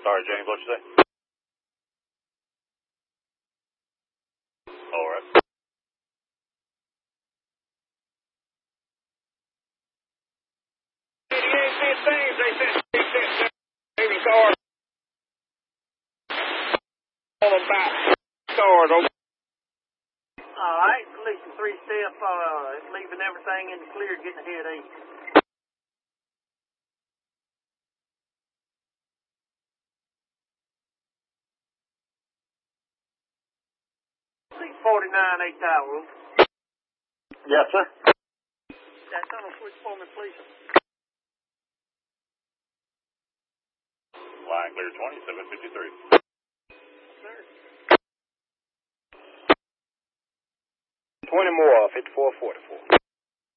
Sorry, James, what'd you say? All right. Things they said, maybe cars. All them back. Cars. All right, collision 3-step, leaving everything in the clear, getting ahead 8. 49, 8 Tower. Yes, sir. That's on a switch for me, please. Line clear 2753. Sir. 20 more off, hit 444.